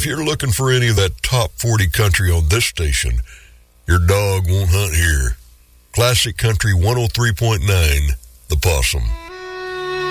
if you're looking for any of that top 40 country on this station, your dog won't hunt here. Classic Country 103.9, The Possum.